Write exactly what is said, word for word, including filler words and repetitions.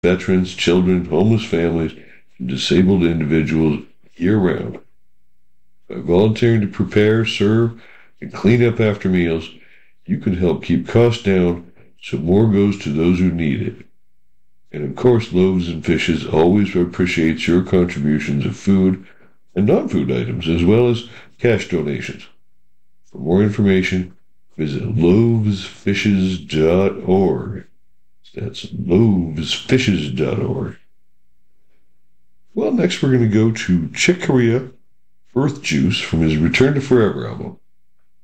veterans, children, homeless families, and disabled individuals year-round. By volunteering to prepare, serve, and clean up after meals, you can help keep costs down so more goes to those who need it. And of course, Loaves and Fishes always appreciates your contributions of food and non-food items, as well as cash donations. For more information, visit loaves fishes dot org. That's loaves fishes dot org. Well, next we're going to go to Chick Corea, Earth Juice, from his Return to Forever album.